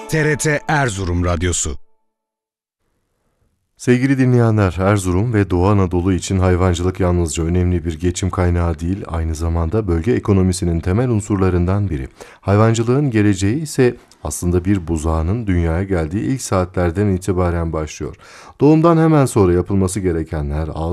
TRT Erzurum Radyosu. Sevgili dinleyenler, Erzurum ve Doğu Anadolu için hayvancılık yalnızca önemli bir geçim kaynağı değil, aynı zamanda bölge ekonomisinin temel unsurlarından biri. Hayvancılığın geleceği ise aslında bir buzağının dünyaya geldiği ilk saatlerden itibaren başlıyor. Doğumdan hemen sonra yapılması gerekenler,